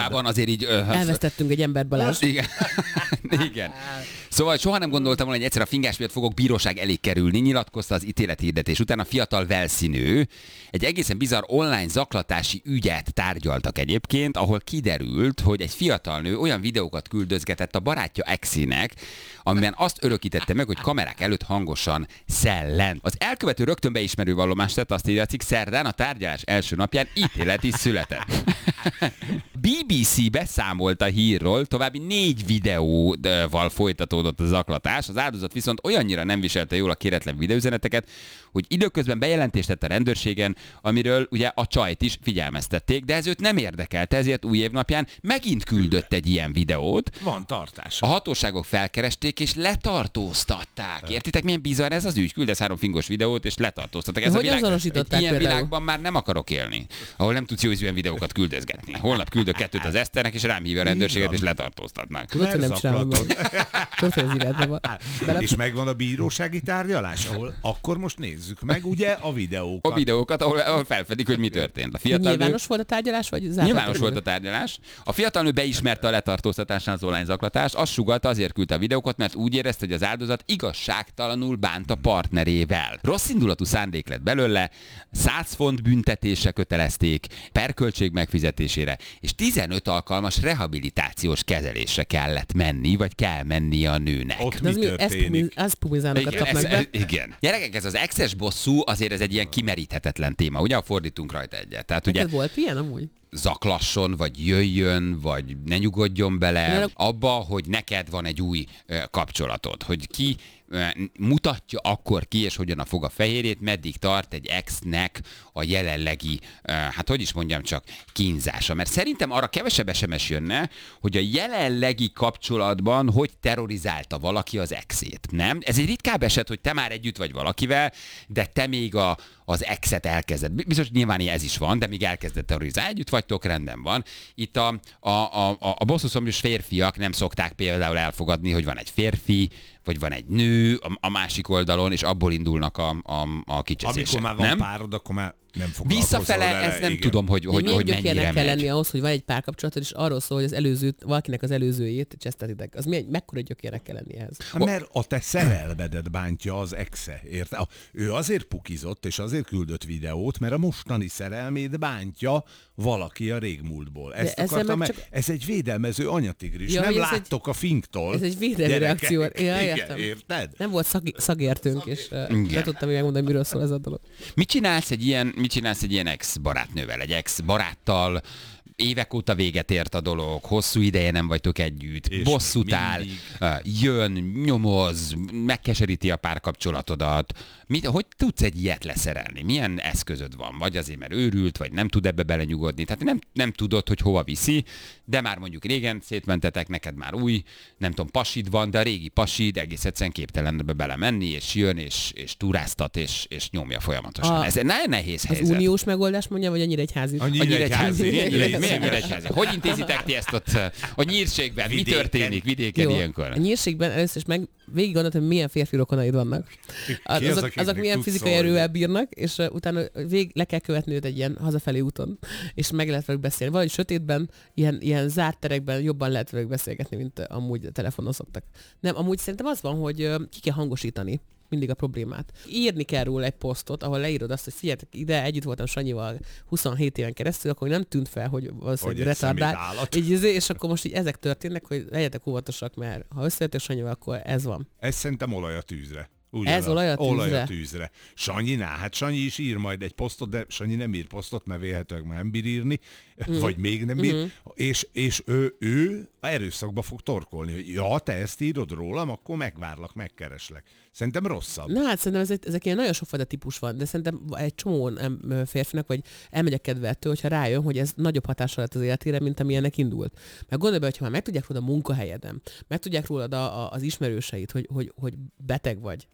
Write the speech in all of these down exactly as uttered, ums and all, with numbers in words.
Önmagában azért így... Ö, Elvesztettünk egy embert, Balázs. Igen. Igen. Szóval soha nem gondoltam volna, hogy egyszer a fingás miatt fogok bíróság elé kerülni, nyilatkozta az ítélethirdetés után a fiatal velszinő. Egy egészen bizarr online zaklatási ügyet tárgyaltak egyébként, ahol kiderült, hogy egy fiatal nő olyan videókat küldözgetett a barátja exének, amiben azt örökítette meg, hogy kamerák előtt hangosan szellent. Az elkövető rögtön beismerő vallomást tett, azt írja a cikk, szerdán a tárgyalás első napján ítélet is született. bé bé cé beszámolt a hírról, további négy videóval folytatódott a zaklatás, az áldozat viszont olyannyira nem viselte jól a kéretlen videóüzeneteket, hogy időközben bejelentést tett a rendőrségen, amiről ugye a csajt is figyelmeztették, de ez őt nem érdekelte, ezért új év napján megint küldött egy ilyen videót. Van tartása. A hatóságok felkeresték és letartóztatták. Értitek, milyen bizarr ez az ügy? Küldesz három fingos videót és letartóztatták. Ez Hogy a világ, azonosították ilyen például? világban már nem akarok élni, ahol nem tudsz jó ízűen videókat küldözgetni. Holnap küldök kettőt az Eszternek, és rám hívja a rendőrséget, és letartóztatnak. Tudod, hogy nem csinálom meg. Tudod, hogy az életben van. És megvan a bírósági tárgyalás, ahol akkor most nézzük meg, ugye, a videókat. A videókat, ahol, ahol felfedik, hogy mi történt. A fiatal Nyilvános nő... volt a tárgyalás, vagy zárt? Nyilvános volt a tárgyalás. A fiatal nő beismerte a letartóztatásnál az online zaklatást, azt sugallta, azért küldte a videókat, mert úgy érezte, hogy az áldozat igazságtalanul bánt a partnerével. Rossz indulatú szándék lett belőle, száz font büntetése kötelezték, perköltség megfizetésére, és tizenöt alkalmas rehabilitációs kezelésre kellett menni, vagy kell menni a nőnek. Ott De mi az, ez, történik? ez pumizánokat Igen, kapnak ez, be. ez, igen. Gyerekek, ez az exes bosszú azért ez egy ilyen kimeríthetetlen téma, ugye? Fordítunk rajta egyet. Tehát ugye Ez volt ilyen amúgy? zaklasson, vagy jöjjön, vagy ne nyugodjon bele abba, hogy neked van egy új ö, kapcsolatod, hogy ki ö, mutatja akkor ki, és hogyan a fog a fehérjét, meddig tart egy exnek a jelenlegi, ö, hát hogy is mondjam csak, kínzása. Mert szerintem arra kevesebb es em es jönne, hogy a jelenlegi kapcsolatban hogy terrorizálta valaki az exét, nem? Ez egy ritkább eset, hogy te már együtt vagy valakivel, de te még a, az exet elkezded. Biztos nyilván ez is van, de még elkezded terrorizálni, együtt vagytok, rendben van. Itt a, a, a, a bosszúszomjas férfiak nem szokták például elfogadni, hogy van egy férfi, vagy van egy nő a, a másik oldalon, és abból indulnak a, a, a kicseszések. Amikor már van nem? párod, akkor már nem foglalkozol Visszafele, vele, ez nem igen. tudom, hogy, hogy, Milyen hogy mennyire gyökérnek kell megy. lenni ahhoz, hogy van egy párkapcsolatod, és arról szól, hogy az előzőt, valakinek az előzőjét csesztetitek. Az milyen, mekkora gyökérnek kell lenni ehhez? Hát mert a te szerelmedet bántja az exe, érted? Ő azért pukizott, és azért küldött videót, mert a mostani szerelmét bántja valaki a régmúltból. Ezt ezzel akartam, meg mert csak- ez egy védelmező anyatigris. Ja, nem hogy ez láttok a finktól. Ez egy védelmi Gyerekek. reakció. Ja, Igen, értem. érted? Nem volt szag, szagértőnk, és uh, Igen. nem tudtam megmondani, miről szól ez a dolog. Mit csinálsz egy ilyen, mit csinálsz egy ilyen ex-barátnővel, egy ex-baráttal, évek óta véget ért a dolog, hosszú ideje nem vagytok együtt, És bosszút még áll, mindig. jön, nyomoz, megkeseríti a párkapcsolatodat. Mit, hogy tudsz egy ilyet leszerelni? Milyen eszközöd van? Vagy azért, mert őrült, vagy nem tud ebbe belenyugodni. Tehát nem, nem tudod, hogy hova viszi, de már mondjuk régen szétmentetek, neked már új, nem tudom, pasid van, de a régi pasid egész egyszerűen képtelen ebbe belemenni, és jön, és, és turáztat, és, és nyomja folyamatosan. A- Ez egy nagyon nehéz Az helyzet. uniós megoldás mondja, vagy annyira egyházi? Annyi- A Nyíregyházi. Nyíregyházi. Nyíregyházi. Milyen Nyíregyházi? Hogy intézitek ti ezt ott a nyírségben? Mi Vidéken. történik vidéken Jó. ilyenkor? A nyírségben először is meg végig gondoltam, hogy milyen férfi rokonaid vannak. Az, Ki az, azok, akiknek azok milyen tudsz fizikai szólni? erővel bírnak, és uh, utána végig le kell követni őt egy ilyen hazafelé úton, és meg lehet velük beszélni. Valahogy sötétben, ilyen, ilyen zárt terekben jobban lehet velük beszélgetni, mint uh, amúgy telefonon szoktak. Nem, amúgy szerintem az van, hogy uh, ki kell hangosítani mindig a problémát. Írni kell róla egy posztot, ahol leírod azt, hogy figyeljetek ide, együtt voltam Sanyival huszonhét éven keresztül, akkor nem tűnt fel, hogy valószínűleg Hogy egy retardált. szemétállat. Így, izé, és akkor most így ezek történnek, hogy legyetek óvatosak, mert ha összejöttek Sanyival, akkor ez van. Ez szerintem olaj a tűzre. Ez olaj a tűzre? Olaj a tűzre. Sanyinál, hát Sanyi is ír majd egy posztot, de Sanyi nem ír posztot, mert vélhetőleg már nem bír írni, mm. vagy még nem bír, mm. és, és ő, ő erőszakba fog torkolni, hogy ja, te ezt írod rólam, akkor megvárlak, megkereslek. Szerintem rosszabb. Na hát szerintem ez egy, ezek ilyen nagyon sokfajta típus van, de szerintem egy csomó em- férfinak, vagy elmegyek kedvettől, hogyha rájön, hogy ez nagyobb hatással lett az életére, mint amilyennek indult. Mert gondolj be, hogyha már megtudják rólad a munkahelyeden, megtudják rólad a, a, az ismerőseit, hogy, hogy, hogy beteg vagy,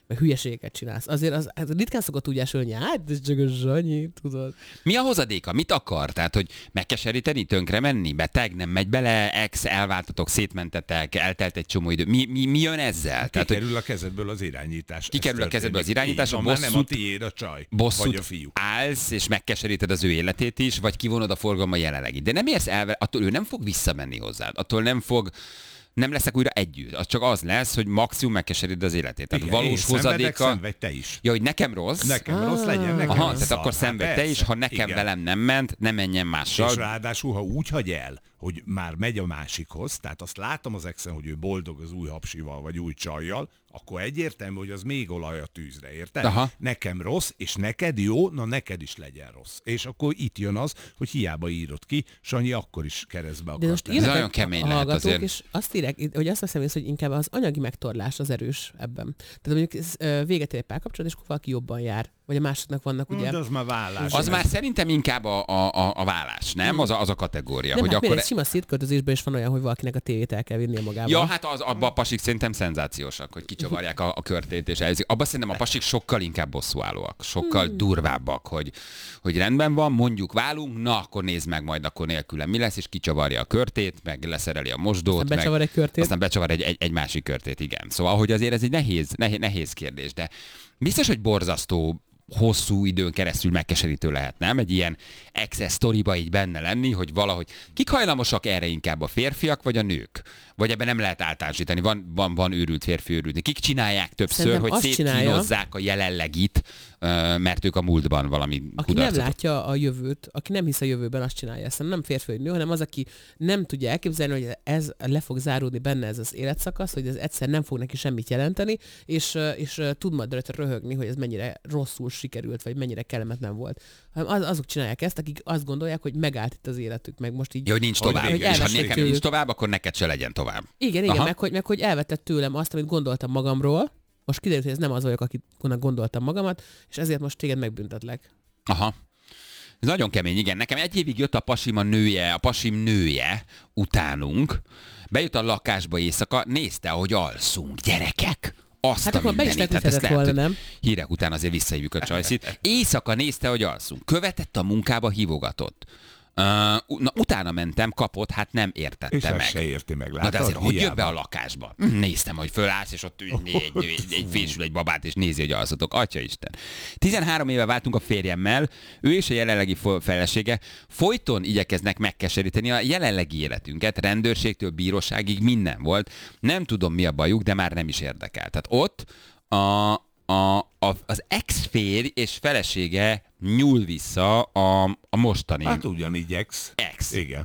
meg hülyeségeket csinálsz. Azért az, az ritkán szokott úgy esölni, hogy hát ez csak a Sanyi, tudod. Mi a hozadéka? Mit akar? Tehát, hogy megkeseríteni, tönkre menni? Beteg, nem megy bele, ex, elváltatok, szétmentetek, eltelt egy csomó idő. Mi, mi, mi jön ezzel? Tehát, kikerül a kezedből az irányítás. Kikerül a kezedből az irányítás, a bosszút, már nem a tiéd a csaj, vagy a fiú. Állsz, és megkeseríted az ő életét is, vagy kivonod a forgalma jelenlegi. De nem érsz el, attól ő nem fog visszamenni hozzád. Attól nem fog nem leszek újra együtt. Az csak az lesz, hogy maximum megkeseríted az életét. Tehát igen, valós hozadéka... Szenvedj te is. Ja, hogy nekem rossz. Nekem ah. rossz legyen, nekem Aha, rossz. tehát akkor szenvedj te is, ha nekem igen. velem nem ment, ne menjen mással. És ráadásul, ha úgy hagy el, hogy már megy a másikhoz, tehát azt látom az exen, hogy ő boldog az új hapsival, vagy új csajjal, akkor egyértelmű, hogy az még olaj a tűzre, érted? Aha. Nekem rossz, és neked jó, na neked is legyen rossz. És akkor itt jön az, hogy hiába írod ki, Sanyi akkor is keresztbe akart. De most ez nagyon kemény lehet azért. És azt írják, hogy azt veszem észre, hogy inkább az anyagi megtorlás az erős ebben. Tehát mondjuk véget ér egy párkapcsolat, és akkor valaki jobban jár. Vagy a másodnak vannak ugye... De az már vállás. Az már szerintem inkább a, a, a vállás, nem? Mm. Az, a, az a kategória. Nem, hogy hát akkor... egy sima szétköltözésben is van olyan, hogy valakinek a tévét el kell vinnie magával. Ja, hát az, abban a pasik szerintem szenzációsak, hogy kicsavarják a, a körtét és elzik. Abban szerintem a pasik sokkal inkább bosszúállóak, sokkal mm. durvábbak, hogy, hogy rendben van, mondjuk válunk, na akkor nézd meg majd akkor nélkülem mi lesz, és kicsavarja a körtét, meg leszereli a mosdót. Aztán becsavar egy körtét. Aztán becsavar egy, egy, egy másik körtét, igen. Szóval, hogy azért ez egy nehéz, nehéz, nehéz kérdés, de biztos, hogy borzasztó hosszú időn keresztül megkeserítő lehet, nem? Egy ilyen access sztoriba így benne lenni, hogy valahogy kik hajlamosak erre inkább, a férfiak vagy a nők? Vagy ebben nem lehet általánosítani, van, van, van őrült férfi, őrült. Kik csinálják többször, szerintem hogy szétkínozzák a jelenlegit, mert ők a múltban valami aki kudarcot. Nem látja a jövőt, aki nem hisz a jövőben, azt csinálja. Ezt nem férfi vagy nő, hanem az, aki nem tudja elképzelni, hogy ez le fog záródni benne ez az életszakasz, hogy ez egyszer nem fog neki semmit jelenteni, és, és tud majd rajta röhögni, hogy ez mennyire rosszul sikerült, vagy mennyire kellemetlen volt. Az, azok csinálják ezt, akik azt gondolják, hogy megállt itt az életük, meg most így... Jó, hogy nincs tovább. Hogy és ha nekem nincs tovább, akkor neked se legyen tovább. Igen, igen, meg hogy, meg hogy elvetett tőlem azt, amit gondoltam magamról, most kiderült, hogy ez nem az vagyok, akinek gondoltam magamat, és ezért most téged megbüntetlek. Aha. Ez nagyon kemény, igen. Nekem egy évig jött a pasim a nője, a pasim nője utánunk, bejött a lakásba éjszaka, nézte, ahogy alszunk, gyerekek. Azt hát akkor be is tetszett volna, nem? Hírek után azért visszahívjuk a csajszit. Éjszaka nézte, hogy alszunk. Követett a munkába, hívogatott. Uh, na, utána mentem, kapott, hát nem értette és meg. És se érti meg, látod? Na de azért, hiába. hogy jött be a lakásba? Néztem, hogy fölállsz, és ott egy, egy, egy, egy fésül egy babát, és nézi, hogy alszotok. Atyaisten. tizenhárom éve váltunk a férjemmel, ő és a jelenlegi felesége folyton igyekeznek megkeseríteni a jelenlegi életünket, rendőrségtől bíróságig minden volt. Nem tudom, mi a bajuk, de már nem is érdekel. Tehát ott a... A, a, az ex-férj és felesége nyúl vissza a, a mostani... Hát ugyanígy ex. Ex. Igen.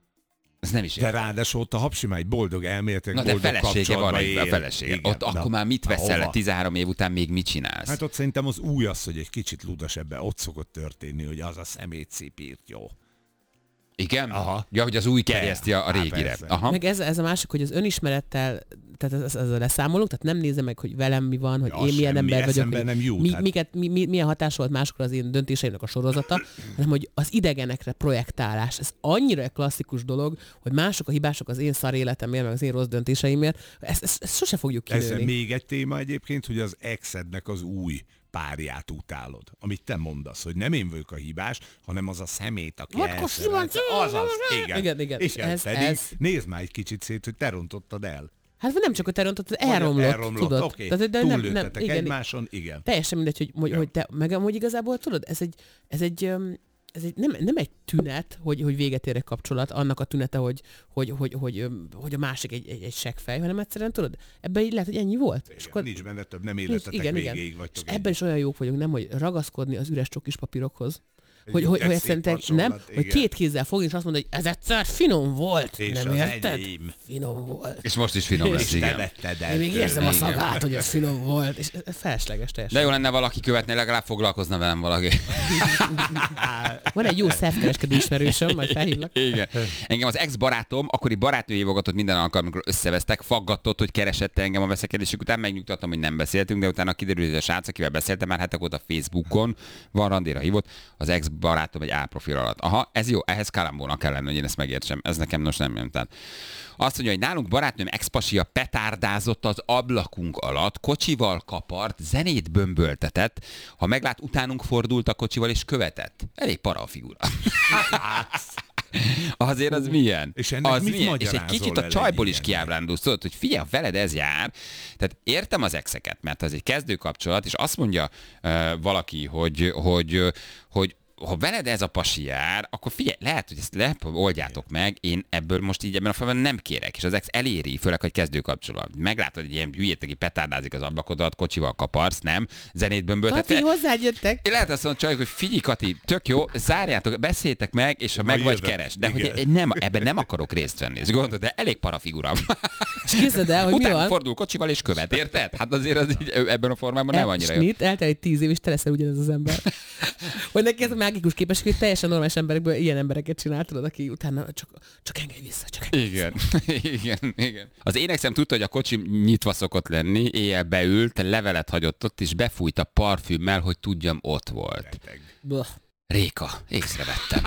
Ez nem is de ráadásul ott a hapsi már egy boldog elméletek, na boldog de felesége van, él. A felesége. Igen, ott na, akkor már mit veszel le tizenhárom év után, még mit csinálsz? Hát ott szerintem az új az, hogy egy kicsit ludas ebben. Ott szokott történni, hogy az a szemét szép írt jó. Igen? Aha. Ja, hogy az új kerjeszti a, a régire. Aha. Meg ez, ez a másik, hogy az önismerettel, tehát ez, ez a leszámolunk, tehát nem nézem meg, hogy velem mi van, hogy ja, én milyen ember vagyok, hogy nem jut, mi, hát. miket, mi, mi, milyen hatás volt másokra az én döntéseimnek a sorozata, hanem hogy az idegenekre projektálás. Ez annyira klasszikus dolog, hogy mások a hibások az én szar életemért, meg az én rossz döntéseimért. Ezt, ezt, ezt sose fogjuk kilőni. Ez még egy téma egyébként, hogy az exednek az új párját utálod. Amit te mondasz, hogy nem én vagyok a hibás, hanem az a szemét, aki elszerelte. Azaz, igen. Igen, igen. igen ez, pedig ez... nézd már egy kicsit szét, hogy te rontottad el. Hát nem csak, hogy te rontottad, elromlott, elromlott, tudod. Okay. Tehát, de nem, nem, igen, egymáson, igen. Teljesen mindegy, hogy, hogy, ja. hogy te, meg amúgy igazából tudod, ez egy, ez egy, ez egy nem, nem egy tünet, hogy, hogy véget ér egy kapcsolat, annak a tünete, hogy, hogy, hogy, hogy, hogy a másik egy, egy, egy seggfej, hanem egyszerűen tudod, ebben így lehet, hogy ennyi volt. Igen, és akkor, nincs benne több, nem életetek igen, végéig igen. vagytok. És ebben is olyan jók vagyunk, nem, hogy ragaszkodni az üres csokis papírokhoz. Hogy, egy hogy, hogy szerintem nem, igen. hogy két kézzel fogni, és azt mondani, hogy ez egyszer finom volt. És nem érted? Enyém. Finom volt. És most is finom lesz, igen. Én még érzem a szagát, hogy ez finom volt. És felesleges teljesen. De jó lenne valaki követni, legalább foglalkozna velem valaki. Van egy jó szervkereskedő ismerősöm, majd felhívlak. Igen. Engem az ex-barátom, akkori barátnő hívogatott minden alkalommal, amikor összevesztek, faggatott, hogy keresette engem a veszekedésük után, megnyugtattam, hogy nem beszéltünk, de utána kiderült, hogy a srác, akivel beszéltem már hetek óta Facebookon, van randéra hívott, az ex barátom egy A profil alatt. Aha, ez jó, ehhez kalambónak kell lenni, hogy én ezt megértsem. Ez nekem most nem jön. Tehát azt mondja, hogy nálunk barátnőm expasia petárdázott az ablakunk alatt, kocsival kapart, zenét bömböltetett, ha meglát, utánunk fordult a kocsival és követett. Elég para a figura. Azért az milyen? És ennek az mit milyen? És egy kicsit a csajból is kiábrándulsz, tudod, hogy figyelj, veled ez jár. Tehát értem az exeket, mert ez egy kezdőkapcsolat, és azt mondja uh, valaki, hogy, hogy, hogy ha veled ez a pasi jár, akkor figyelj, lehet, hogy ezt le, oldjátok meg, én ebből most így ebben a falban nem kérek, és az ex eléri, főleg, hogy kezdőkapcsolat. Meglátod, hogy ilyen hülyét, aki petárdázik az ablakodat, kocsival kaparsz, nem, zenét bömböltet. Kati, hozzád jöttek. Lehet azt mondani, hogy figyelj, Kati, tök jó, zárjátok, beszéltek meg, és ha meg vagy, keres. De igen. hogy nem, ebben nem akarok részt venni. És gondolod, de elég para figura. És képzeld el, hogy mi Utána van? fordul kocsival és követ, érted? Hát azért az így, ebben a formában nem annyira jó. Snit, eltelik tíz év, és te leszel ugyanez az ember. Hogy neki ez a mágikus képesség, hogy teljesen normális emberekből ilyen embereket csináltad, aki utána csak, csak engedj vissza, csak engedj Igen, igen, igen. Az énekszem tudta, hogy a kocsi nyitva szokott lenni, éjjel beült, levelet hagyott ott, és befújt a parfümmel, hogy tudjam, ott volt. vissza. Réka, észrevettem.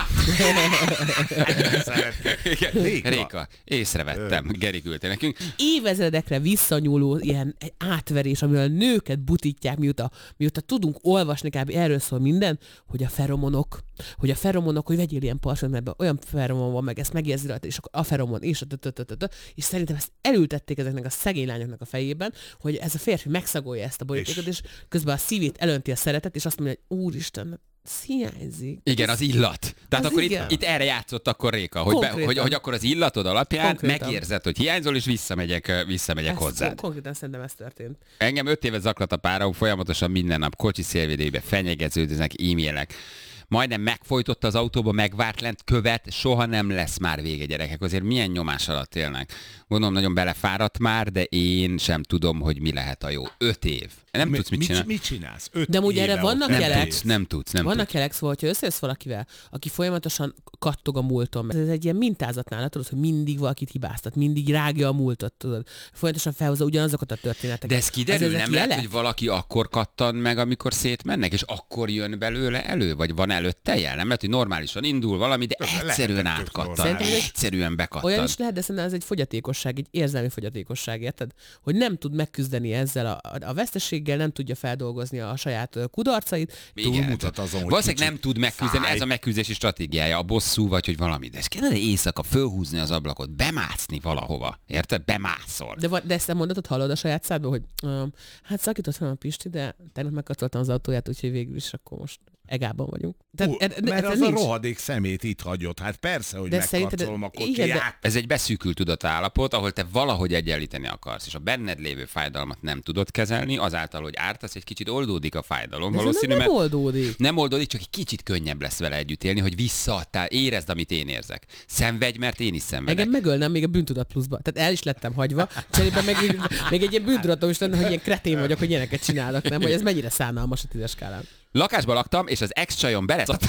Igen, Réka. Réka, észrevettem. Geri küldte nekünk. Évezredekre visszanyúló ilyen átverés, amivel a nőket butítják, mióta, mióta tudunk olvasni, kb. Erről szól minden, hogy a feromonok, hogy a feromonok, hogy vegyél ilyen parfümöt, ebben olyan feromon van, meg ezt megérzi rajta, és akkor a feromon, és a tötötötötö, és szerintem ezt elültették ezeknek a szegény lányoknak a fejében, hogy ez a férfi megszagolja ezt a borítékot, és közben a szívét elönti a szeretet, és azt mondja, hogy úristen, ez hiányzik. Igen, az illat. Tehát Az akkor igen. itt, itt erre játszott akkor Réka, hogy, be, hogy, hogy akkor az illatod alapján Konkrétan. megérzed, hogy hiányzol, és visszamegyek, visszamegyek Ez hozzád. konkrétan szerintem ez történt. Engem öt évet zaklat a párom, folyamatosan minden nap kocsi szélvédőibe fenyegeződnek, e-mailek. Majdnem megfojtott az autóba, megvárt lent, követ, soha nem lesz már vége, gyerekek. Azért milyen nyomás alatt élnek. Gondolom, nagyon belefáradt már, de én sem tudom, hogy mi lehet a jó. Öt év. Nem Mi, tudsz mit mit, csinálni. mit csinálsz? Öt De amúgy éve erre vannak ott Nem jelek. tudsz, nem tudsz, nem Vannak tudsz. jelek, szóval, hogyha összejössz valakivel, aki folyamatosan kattog a múlton. Ez egy ilyen mintázat nála, tudod, hogy mindig valakit hibáztat, mindig rágja a múltat, tudod. Folyamatosan felhozza ugyanazokat a történeteket. De ez kiderül, Az nem ezek lehet, jelek? hogy valaki akkor kattan meg, amikor szétmennek, és akkor jön belőle elő, vagy van előtte jel? Nem lehet, hogy normálisan indul valami, de Lehet, egyszerűen lehet, tök átkattan. normális. Szerintem Egyszerűen bekattan. Olyan is lehet, de szerintem ez egy fogyatékosság, egy érzelmi fogyatékosság, érted? Hogy nem tud megküzdeni ezzel a, a veszteséggel, nem tudja feldolgozni a saját ö, kudarcait. Túlmutat azon, hogy valószínűleg kicsit nem tud megküzdeni, fáj. ez a megküzdési stratégiája, a bosszú vagy, hogy valami. De ez kellene éjszaka fölhúzni az ablakot, bemászni valahova. Érted? Bemászol. De, va- de ezt a mondatot hallod a saját szádból, hogy um, hát szakított velem a Pisti, de tegnap megkatoltam az autóját, úgyhogy végül is akkor most egában vagyunk. Ú, e- e- mert ez az nincs. a rohadék szemét itt hagyott. Hát persze, hogy De szerinted- megkarcolom a igen, de- kocsiját. Ez egy beszűkült tudatállapot, ahol te valahogy egyenlíteni akarsz, és a benned lévő fájdalmat nem tudod kezelni, azáltal, hogy ártasz, egy kicsit oldódik a fájdalom. De ez Valószínű, nem, nem mert oldódik. nem oldódik, csak egy kicsit könnyebb lesz vele együtt élni, hogy visszaadtál, érezd, amit én érzek. Szenvedj, mert én is szenvedek. Engem megölnem még a bűntudat pluszba. Tehát el is lettem hagyva, cserébe meg még, még egy ilyen bűntudatom is lenne, hogy ilyen kretén vagyok, hogy ilyeneket csinálok, nem? Hogy ez mennyire szánalmas a tízes skálán. Lakásban laktam, és az ex-csajom beleszadt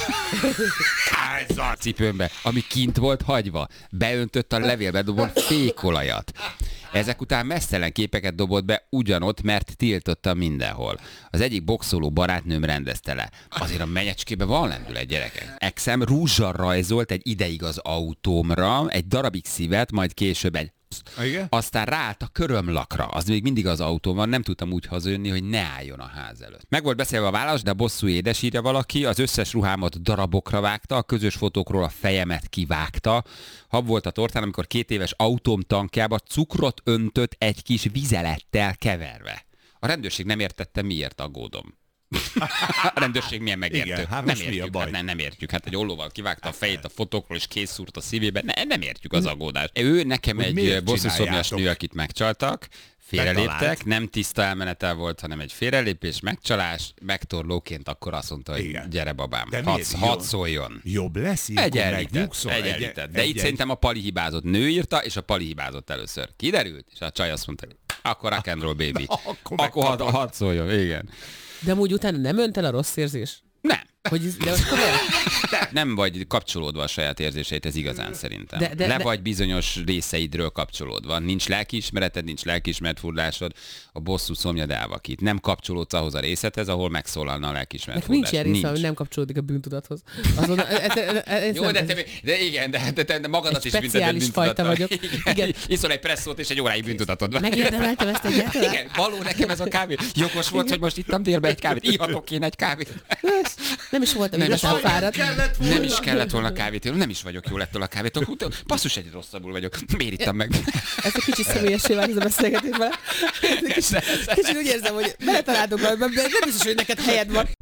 a cipőmbe, ami kint volt hagyva. Beöntött a levélbe dobott fékolajat. Ezek után mesztelen képeket dobott be ugyanott, mert tiltotta mindenhol. Az egyik boxoló barátnőm rendezte le. Azért a menyecskébe van lendület, gyerekek. Exem rúzsal rajzolt egy ideig az autómra, egy darabig szívet, majd később egy Igen? aztán ráállt a körömlakra. Az még mindig az autón van, nem tudtam úgy hazajönni, hogy ne álljon a ház előtt. Meg volt beszélve a válasz, de a bosszú édes, írja valaki, az összes ruhámat darabokra vágta, a közös fotókról a fejemet kivágta. Hab volt a tortán, amikor két éves autóm tankjába cukrot öntött egy kis vizelettel keverve. A rendőrség nem értette, miért aggódom. A rendőrség milyen megértő. Igen, hát nem most mi értjük, a baj? Hát nem, nem értjük. Hát egy ollóval kivágta a fejét a fotókról, és kész szúrt a szívébe. Ne, nem értjük az aggódást. Ő nekem Hogy egy miért bosszúszomjas csináljátok? nő, akit megcsaltak, félreléptek, Betalált. nem tiszta elmenetel volt, hanem egy félrelépés, megcsalás, megtorlóként akkor azt mondta, hogy Igen. gyere babám, De hadd, miért? hadd Jó. szóljon. Jobb lesz, ilyenkor Egyenlített, megnyugszol. egyenlített. De Egy- itt egy- szerintem a Pali hibázott. Nő írta, és a Pali hibázott először. Kiderült, és a csaj azt mondta, hogy akkor rock and roll baby. Akkor Akkor hadd megkapod. hadd szóljon, igen. De amúgy utána nem önt el a rossz érzés? Nem. Hogy, de most komolyan? Nem vagy kapcsolódva a saját érzéseid, ez igazán szerintem. De- de- Le de- vagy bizonyos részeidről kapcsolódva. Nincs lelkiismereted, nincs lelkiismeretfurdalásod, a bosszú szomjad elvakít. Nem kapcsolódsz ahhoz a részedhez, ahol megszólalna a Nekem lelkiismeretfurdalás. nincs ilyen része, hogy nem kapcsolódik a bűntudathoz. Azon, ez, ez, ez Jó, nem, de, te, de igen, de, de, de magadat Egy is speciális fajta vagyok. Igen. Igen. Iszol egy presszót és egy óráig bűntudatod van. Megérdemeltem ezt egyáltalán? Igen, való nekem ez a kávé. Jogos volt, hogy most ittam délbe egy kávét. Ihatok én egy kávét. Nem is voltam Nem is igazán voltam. fáradt. Nem is kellett volna kávét élni, nem is vagyok jól ettől a kávétól. Hú, Basszus, egy rosszabbul vagyok. Miért ittam meg? Ez egy kicsit személyessé vált ez a beszélgetés vele. Kicsit, kicsit úgy érzem, hogy beletaláltunk valamiben, de nem biztos, hogy neked helyed van.